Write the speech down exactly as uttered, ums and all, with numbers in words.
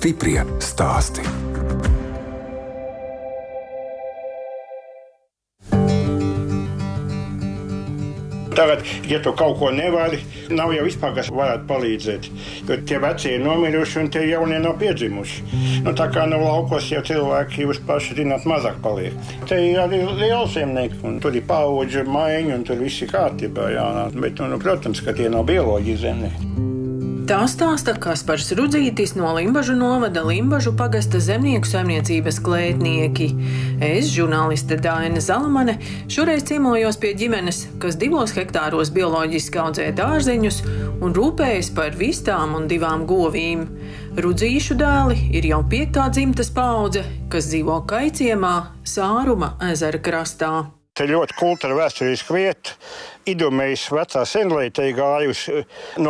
Stiprie stāsti. Tagad, ja tu kaut ko nevari, nav jau vispār, kas varētu palīdzēt. Jo tie vecie ir nomiruši un tie jaunie nav piedzimuši. Nu, tā kā no laukos jau cilvēki, jūs paši zināt, mazāk paliek. Te ir arī lielsaimnieki, un tur ir paudžu maiņa, un tur viss ir kārtībā. Jā, bet, nu, protams, ka tie nav bioloģiski zemnieki. Tā stāsta Kaspars Rudzītis no Limbažu novada Limbažu pagasta zemnieku saimniecības klētnieki. Es, žurnāliste Daina Zalamane, šoreiz ciemojos pie ģimenes, kas divos hektāros bioloģiski audzē dārzeņus un rūpējas par vistām un divām govīm. Rudzīšu dēli ir jau piektā dzimtas paudze, kas dzīvo Kaiciemā, Sāruma ezera krastā. Te ļoti kultūra vēsturiski vieta. Idumējas vecā senlīte gājusi no